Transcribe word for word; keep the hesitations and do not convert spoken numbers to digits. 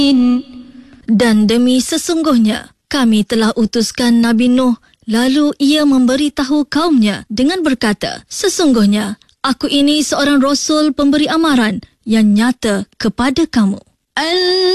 Dan demi sesungguhnya, kami telah utuskan Nabi Nuh, lalu ia memberitahu kaumnya dengan berkata, sesungguhnya, aku ini seorang Rasul pemberi amaran yang nyata kepada kamu.